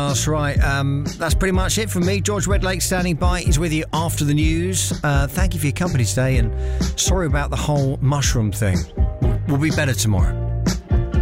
That's right. That's pretty much it from me. George Redlake standing by. He's with you after the news. Thank you for your company today, and sorry about the whole mushroom thing. We'll be better tomorrow.